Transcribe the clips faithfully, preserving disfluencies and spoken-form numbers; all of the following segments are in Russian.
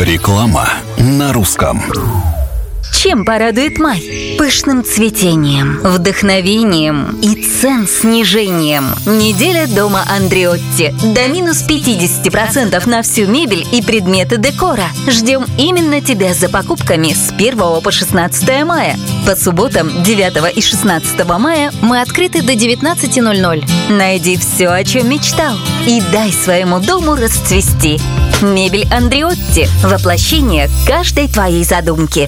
Реклама на русском. Чем порадует май? Пышным цветением, вдохновением и цен снижением. Неделя дома Андреотти. До минус пятьдесят процентов на всю мебель и предметы декора. Ждем именно тебя за покупками с первого по шестнадцатое мая. По субботам девятого и шестнадцатого мая мы открыты до девятнадцати ноль-ноль. Найди все, о чем мечтал, и дай своему дому расцвести. Мебель Андреотти. Воплощение каждой твоей задумки.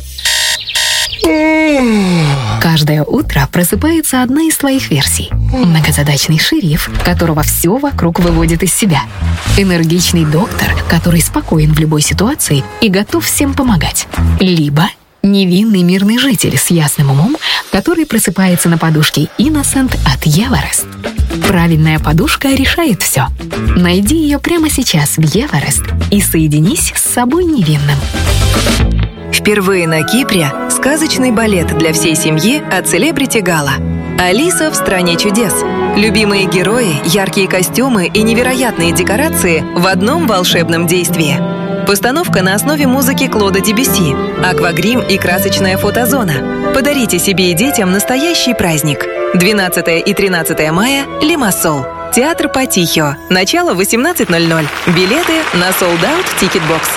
Каждое утро просыпается одна из твоих версий. Многозадачный шериф, которого все вокруг выводит из себя. Энергичный доктор, который спокоен в любой ситуации и готов всем помогать. Либо невинный мирный житель с ясным умом, который просыпается на подушке Innocent от Everest. Правильная подушка решает все. Найди ее прямо сейчас в Everest и соединись с собой невинным. Впервые на Кипре сказочный балет для всей семьи от Celebrity Gala. Алиса в стране чудес. Любимые герои, яркие костюмы и невероятные декорации в одном волшебном действии. Постановка на основе музыки Клода Дебюсси, аквагрим и красочная фотозона. Подарите себе и детям настоящий праздник. двенадцатого и тринадцатого мая – Лимассол. Театр Патихио. Начало восемнадцать ноль-ноль. Билеты на Sold Out Ticketbox.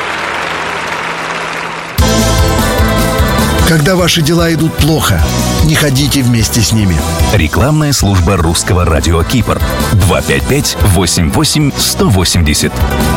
Когда ваши дела идут плохо, не ходите вместе с ними. Рекламная служба русского радио Кипр. два пять пять восемь восемь сто восемьдесят.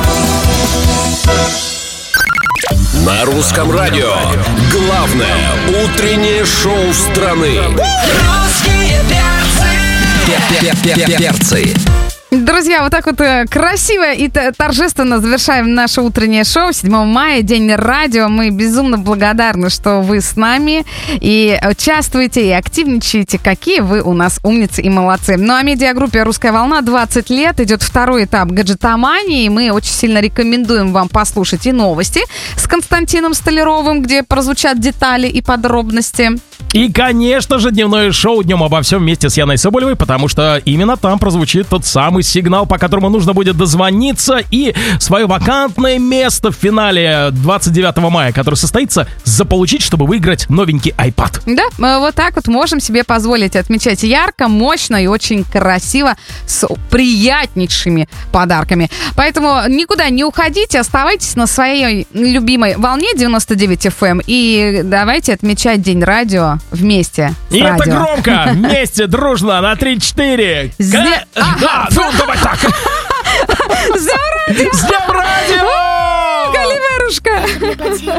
На русском радио. Главное утреннее шоу страны. Русские перцы. Перцы. Друзья, вот так вот красиво и торжественно завершаем наше утреннее шоу. седьмого мая, День радио. Мы безумно благодарны, что вы с нами и участвуете, и активничаете. Какие вы у нас умницы и молодцы. Ну а медиагруппе «Русская волна» двадцать лет. Идет второй этап гаджетомании. Мы очень сильно рекомендуем вам послушать и новости с Константином Столяровым, где прозвучат детали и подробности. И, конечно же, дневное шоу «Днем обо всем» вместе с Яной Соболевой, потому что именно там прозвучит тот самый сигнал, по которому нужно будет дозвониться и свое вакантное место в финале двадцать девятого мая, который состоится, заполучить, чтобы выиграть новенький iPad. Да, мы вот так вот можем себе позволить отмечать ярко, мощно и очень красиво с приятнейшими подарками. Поэтому никуда не уходите, оставайтесь на своей любимой волне девяносто девять эф эм и давайте отмечать День радио вместе. И радио. это громко, вместе, дружно, на три-четыре. Зе... Да, ну давай так. С днем радио! С днем радио! Каливерушка!